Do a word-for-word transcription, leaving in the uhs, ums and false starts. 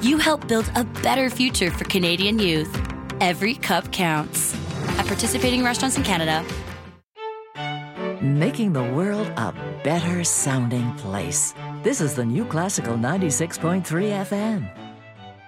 You help build a better future for Canadian youth. Every cup counts. At participating restaurants in Canada. Making the world a better sounding place. This is the New Classical ninety-six point three F M.